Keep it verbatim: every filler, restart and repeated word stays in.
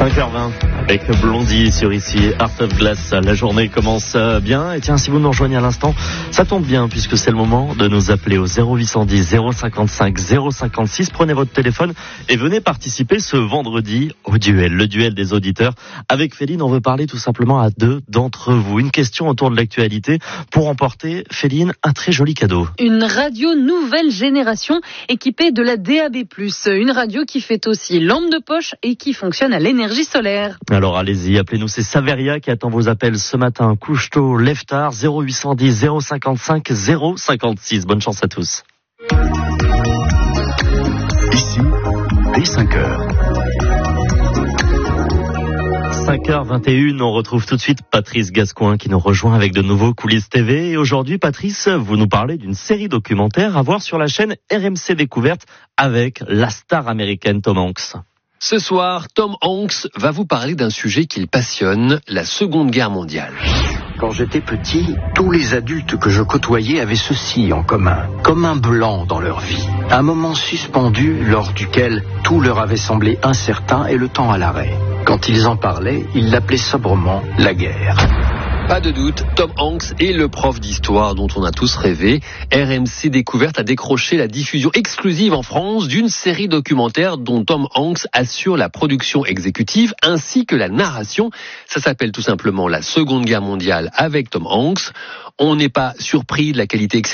cinq heures vingt avec Blondie sur ici, Art of Glass. La journée commence bien. Et tiens, si vous nous rejoignez à l'instant, ça tombe bien puisque c'est le moment de nous appeler au zéro huit cent dix zéro cinquante-cinq zéro cinquante-six. Prenez votre téléphone et venez participer ce vendredi au duel, le duel des auditeurs. Avec Féline, on veut parler tout simplement à deux d'entre vous. Une question autour de l'actualité pour emporter, Féline, un très joli cadeau. Une radio nouvelle génération équipée de la D A B plus. Une radio qui fait aussi lampe de poche et qui fonctionne à l'énergie solaire. Alors allez-y, appelez-nous, c'est Saveria qui attend vos appels ce matin. Couche-tôt, lève-tard, zéro huit cent dix zéro cinquante-cinq zéro cinquante-six. Bonne chance à tous. Ici, dès cinq heures. cinq heures vingt et une, on retrouve tout de suite Patrice Gascoin qui nous rejoint avec de nouveaux Coulisses T V. Et aujourd'hui, Patrice, vous nous parlez d'une série documentaire à voir sur la chaîne R M C Découverte avec la star américaine Tom Hanks. Ce soir, Tom Hanks va vous parler d'un sujet qu'il passionne, la Seconde Guerre mondiale. Quand j'étais petit, tous les adultes que je côtoyais avaient ceci en commun, comme un blanc dans leur vie. Un moment suspendu lors duquel tout leur avait semblé incertain et le temps à l'arrêt. Quand ils en parlaient, ils l'appelaient sobrement la guerre. Pas de doute, Tom Hanks est le prof d'histoire dont on a tous rêvé. R M C Découverte a décroché la diffusion exclusive en France d'une série documentaire dont Tom Hanks assure la production exécutive ainsi que la narration. Ça s'appelle tout simplement La Seconde Guerre mondiale avec Tom Hanks. On n'est pas surpris de la qualité